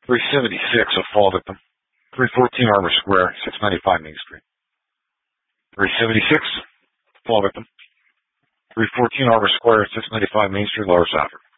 376, a fall victim. 314 Arbor Square, 695 Main Street. 376, fall victim. 314 Arbor Square, 695 Main Street, Lower Safford.